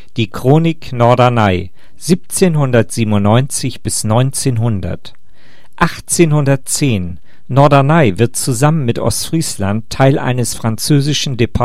Die Chronik Norderney 1797 bis 1900 1810 – Norderney wird zusammen mit Ostfriesland Teil eines französischen Departements